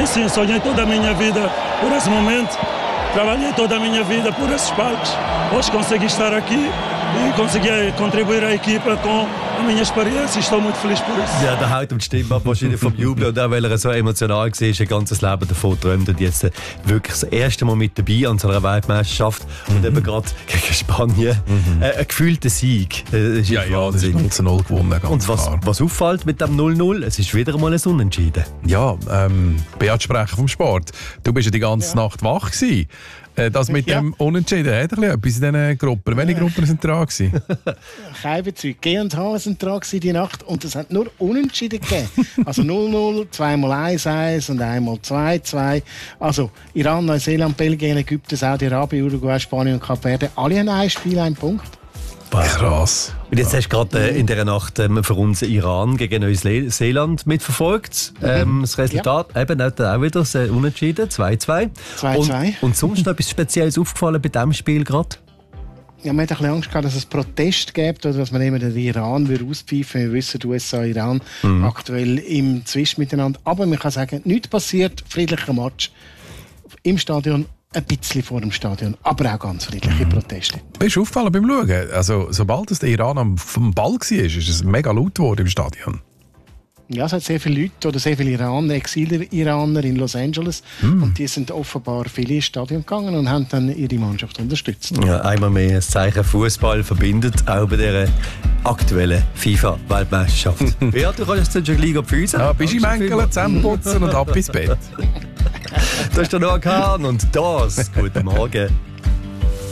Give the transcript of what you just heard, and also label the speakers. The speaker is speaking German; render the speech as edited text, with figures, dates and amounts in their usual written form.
Speaker 1: sim, sonhei toda a minha vida por esse momento. Trabalhei toda a minha vida por esses palcos. Hoje consegui estar aqui e consegui contribuir à equipa com a minha experiência. Estou muito feliz por isso.
Speaker 2: Ja, der haut die Stimme ab, wahrscheinlich vom Jubel. Und auch weil er so emotional war, ein ganzes Leben davon geträumt und jetzt wirklich das erste Mal mit dabei an so einer Weltmeisterschaft und eben gerade gegen Spanien. Ein gefühlter Sieg. Das ist
Speaker 3: Ja, das ist 19-0 gewonnen. Ganz
Speaker 2: und was auffällt mit dem 0-0, es ist wieder einmal ein Unentschieden.
Speaker 3: Ja, Beat Sprecher vom Sport. Du bist ja die ganze Nacht wach gewesen. Das mit dem Unentschieden hat ein bisschen etwas in diesen Gruppen. Welche Gruppen sind dran gewesen?
Speaker 4: Keibezeug, G und H sind dran gewesen die Nacht und es hat nur Unentschieden gegeben. Also 0-0, zweimal 1-1 und einmal 2-2. Also Iran, Neuseeland, Belgien, Ägypten, Saudi-Arabien, Uruguay, Spanien und Kap Verde. Alle haben ein Spiel, einen Punkt.
Speaker 3: Krass.
Speaker 2: Und jetzt hast du gerade in dieser Nacht für uns Iran gegen Neuseeland mitverfolgt. Das Resultat eben auch wieder sehr unentschieden, 2-2.
Speaker 4: 2-2.
Speaker 2: Und sonst noch etwas Spezielles aufgefallen bei diesem Spiel gerade?
Speaker 4: Ja, man hat ein bisschen Angst gehabt, dass es Protest gibt oder dass man eben den Iran auspfeifen würde. Wir wissen, die USA und Iran aktuell im Zwist miteinander. Aber man kann sagen, nichts passiert, friedlicher Match im Stadion. Ein bisschen vor dem Stadion, aber auch ganz friedliche Proteste.
Speaker 3: Bist du aufgefallen beim Schauen? Also, sobald der Iran vom Ball war, ist es mega laut geworden im Stadion.
Speaker 4: Ja, es hat sehr viele Leute oder sehr viele Iraner, Exil-Iraner in Los Angeles. Und die sind offenbar viele ins Stadion gegangen und haben dann ihre Mannschaft unterstützt.
Speaker 2: Ja, einmal mehr ein Zeichen Fußball verbindet, auch bei dieser aktuellen FIFA-Weltmeisterschaft. Ja, du kannst jetzt schon gleich auf uns.
Speaker 3: Ja, bist du im Enkeln zusammenputzen und ab ins Bett.
Speaker 2: Das ist der Noah Kahn und das. Guten Morgen.